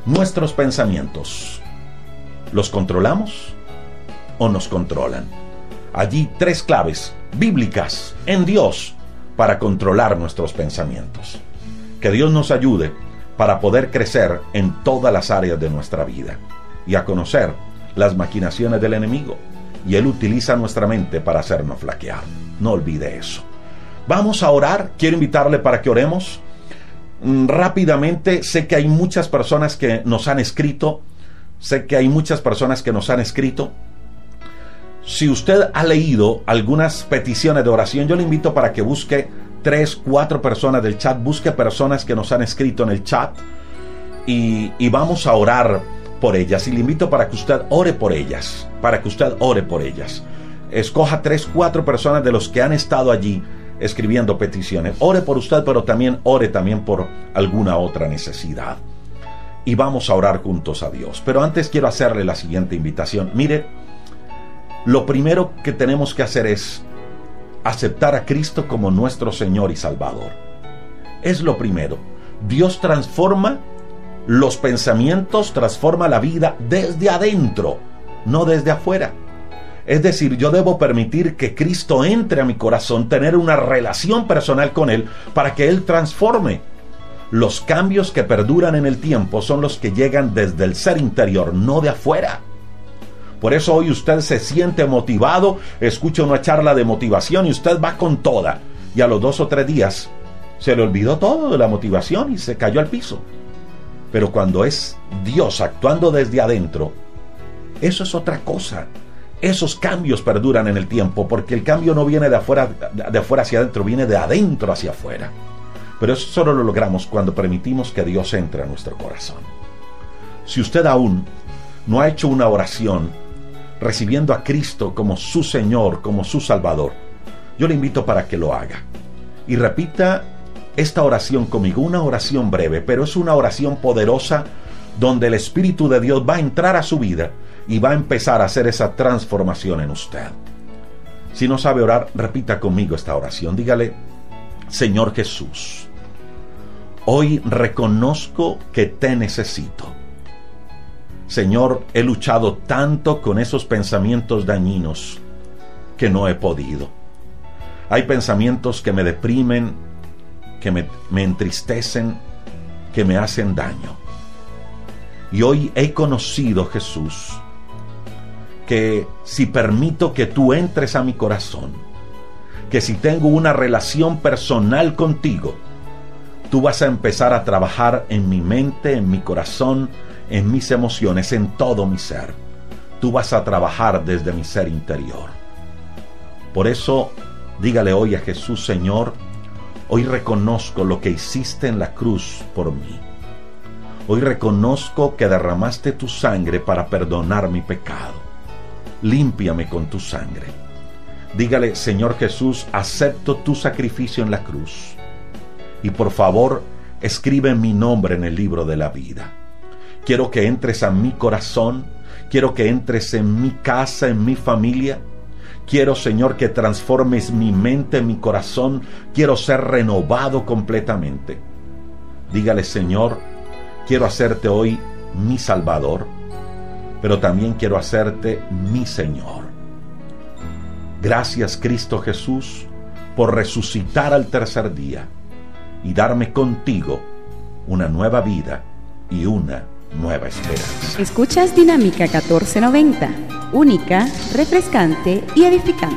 Nuestros pensamientos, ¿los controlamos o nos controlan? Allí 3 claves bíblicas en Dios para controlar nuestros pensamientos. Que Dios nos ayude para poder crecer en todas las áreas de nuestra vida y a conocer las maquinaciones del enemigo. Y él utiliza nuestra mente para hacernos flaquear. No olvide eso. Vamos a orar. Quiero invitarle para que oremos. Rápidamente, sé que hay muchas personas que nos han escrito. Si usted ha leído algunas peticiones de oración, yo le invito para que busque 3, 4 personas del chat, busque personas que nos han escrito en el chat y vamos a orar por ellas. Y le invito para que usted ore por ellas, Escoja 3, 4 personas de los que han estado allí escribiendo peticiones. Ore por usted, pero también ore por alguna otra necesidad. Y vamos a orar juntos a Dios. Pero antes quiero hacerle la siguiente invitación. Mire, lo primero que tenemos que hacer es aceptar a Cristo como nuestro Señor y Salvador. Es lo primero. Dios transforma los pensamientos, transforma la vida desde adentro, no desde afuera. Es decir, yo debo permitir que Cristo entre a mi corazón, tener una relación personal con Él para que Él transforme. Los cambios que perduran en el tiempo son los que llegan desde el ser interior, no de afuera. Por eso hoy usted se siente motivado, escucha una charla de motivación y usted va con toda. Y a los 2 o 3 días se le olvidó todo de la motivación y se cayó al piso. Pero cuando es Dios actuando desde adentro, eso es otra cosa. Esos cambios perduran en el tiempo, porque el cambio no viene de afuera hacia adentro, viene de adentro hacia afuera. Pero eso solo lo logramos cuando permitimos que Dios entre a nuestro corazón. Si usted aún no ha hecho una oración recibiendo a Cristo como su Señor, como su Salvador, yo le invito para que lo haga. Y repita esta oración conmigo, una oración breve, pero es una oración poderosa donde el Espíritu de Dios va a entrar a su vida y va a empezar a hacer esa transformación en usted. Si no sabe orar, repita conmigo esta oración. Dígale: Señor Jesús, hoy reconozco que te necesito. Señor, he luchado tanto con esos pensamientos dañinos que no he podido. Hay pensamientos que me deprimen, que me entristecen, que me hacen daño. Y hoy he conocido, Jesús, que si permito que tú entres a mi corazón, que si tengo una relación personal contigo, tú vas a empezar a trabajar en mi mente, en mi corazón, en mis emociones, en todo mi ser. Tú vas a trabajar desde mi ser interior. Por eso, dígale hoy a Jesús: Señor, hoy reconozco lo que hiciste en la cruz por mí. Hoy reconozco que derramaste tu sangre para perdonar mi pecado. Límpiame con tu sangre. Dígale: Señor Jesús, acepto tu sacrificio en la cruz. Y por favor, escribe mi nombre en el libro de la vida. Quiero que entres a mi corazón. Quiero que entres en mi casa, en mi familia. Quiero, Señor, que transformes mi mente, mi corazón. Quiero ser renovado completamente. Dígale: Señor, quiero hacerte hoy mi Salvador, pero también quiero hacerte mi Señor. Gracias, Cristo Jesús, por resucitar al tercer día y darme contigo una nueva vida y una nueva esperanza. Escuchas Dinámica 1490, única, refrescante y edificante.